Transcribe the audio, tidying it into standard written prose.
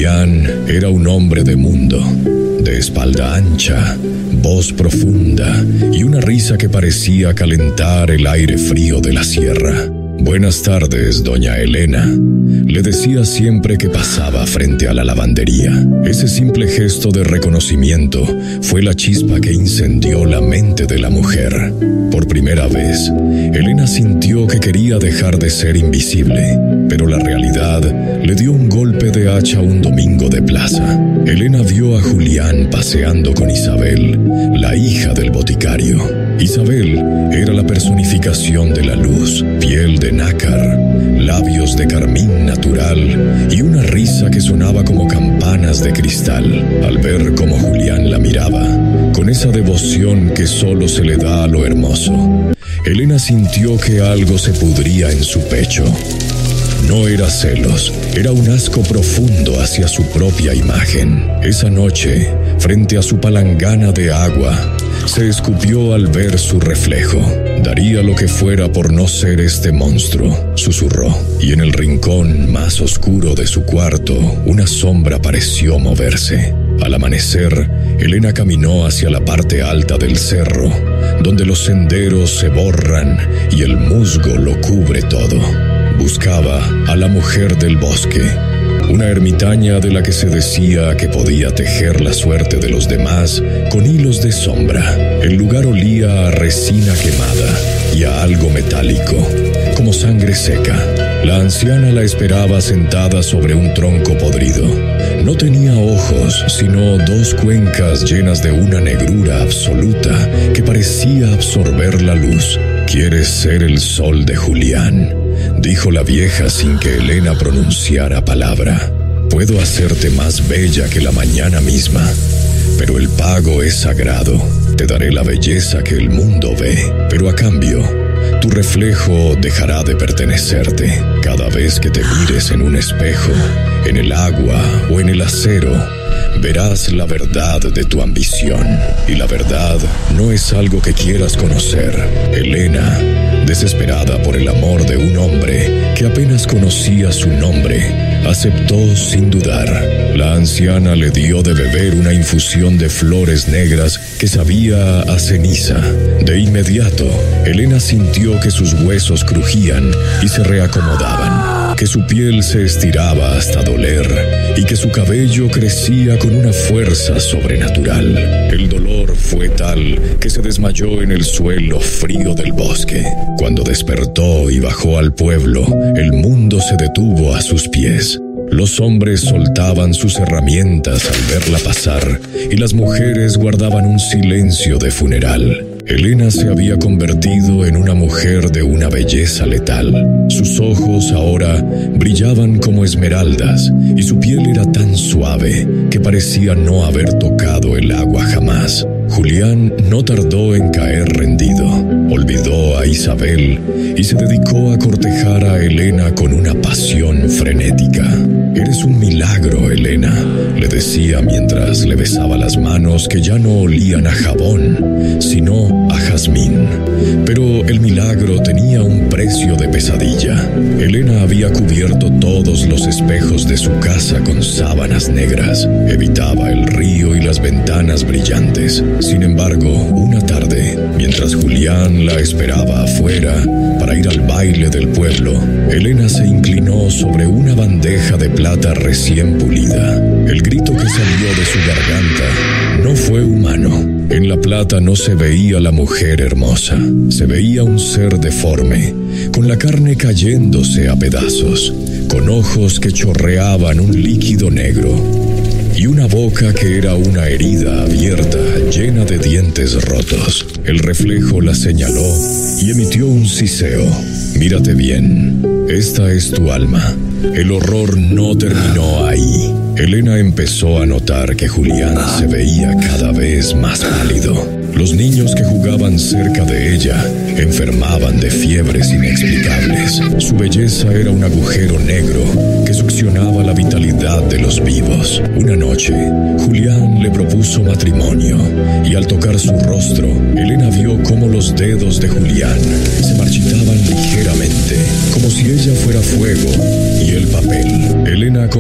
Julián era un hombre de mundo, de espalda ancha, voz profunda y una risa que parecía calentar el aire frío de la sierra. «Buenas tardes, doña Elena», le decía siempre que pasaba frente a la lavandería. Ese simple gesto de reconocimiento fue la chispa que incendió la mente de la mujer. Por primera vez, Elena sintió que quería dejar de ser invisible, pero la realidad le dio un golpe de hacha un domingo de plaza. Elena vio a Julián paseando con Isabel, la hija del boticario. Isabel era la personificación de la luz, piel de nácar, labios de carmín natural y una risa que sonaba como campanas de cristal. Al ver cómo Julián la miraba, con esa devoción que solo se le da a lo hermoso, Elena sintió que algo se pudría en su pecho. No era celos, era un asco profundo hacia su propia imagen. Esa noche, frente a su palangana de agua, se escupió al ver su reflejo. Daría lo que fuera por no ser este monstruo, susurró. Y en el rincón más oscuro de su cuarto, una sombra pareció moverse. Al amanecer, Elena caminó hacia la parte alta del cerro, donde los senderos se borran y el musgo lo cubre todo. Buscaba a la mujer del bosque, una ermitaña de la que se decía que podía tejer la suerte de los demás con hilos de sombra. El lugar olía a resina quemada y a algo metálico, como sangre seca. La anciana la esperaba sentada sobre un tronco podrido. No tenía ojos, sino dos cuencas llenas de una negrura absoluta que parecía absorber la luz. «¿Quieres ser el sol de Julián?», dijo la vieja sin que Elena pronunciara palabra. «Puedo hacerte más bella que la mañana misma, pero el pago es sagrado. Te daré la belleza que el mundo ve, pero a cambio, tu reflejo dejará de pertenecerte. Cada vez que te mires en un espejo, en el agua o en el acero, verás la verdad de tu ambición. Y la verdad no es algo que quieras conocer». Elena, desesperada por el amor de un hombre que apenas conocía su nombre, aceptó sin dudar. La anciana le dio de beber una infusión de flores negras que sabía a ceniza. De inmediato, Elena sintió que sus huesos crujían y se reacomodaban, que su piel se estiraba hasta doler y que su cabello crecía con una fuerza sobrenatural. El dolor fue tal que se desmayó en el suelo frío del bosque. Cuando despertó y bajó al pueblo, el mundo se detuvo a sus pies. Los hombres soltaban sus herramientas al verla pasar y las mujeres guardaban un silencio de funeral. Elena se había convertido en una mujer de una belleza letal. Sus ojos ahora brillaban como esmeraldas y su piel era tan suave que parecía no haber tocado el agua jamás. Julián no tardó en caer rendido. Olvidó a Isabel y se dedicó a cortejar a Elena con una pasión frenética. «Eres un milagro, Elena», le decía mientras le besaba las manos que ya no olían a jabón, sino a jazmín. Pero el milagro tenía un precio de pesadilla. Elena había cubierto todos los espejos de su casa con sábanas negras. Evitaba el río y las ventanas brillantes. Sin embargo, una tarde, mientras Julián la esperaba afuera para ir al baile del pueblo, Elena se inclinó sobre una bandeja de plata recién pulida. El grito que salió de su garganta no fue humano. En la plata no se veía la mujer hermosa, se veía un ser deforme, con la carne cayéndose a pedazos, con ojos que chorreaban un líquido negro y una boca que era una herida abierta llena de dientes rotos. El reflejo la señaló y emitió un siseo. «Mírate bien, esta es tu alma». El horror no terminó ahí. Elena empezó a notar que Julián se veía cada vez más pálido. Los niños que jugaban cerca de ella enfermaban de fiebres inexplicables. Su belleza era un agujero negro que succionaba la vitalidad de los vivos. Una noche, Julián le propuso matrimonio y al tocar su rostro, Elena vio cómo los dedos de Julián se marchitaban ligeramente, como si ella fuera fuego y el papel. Elena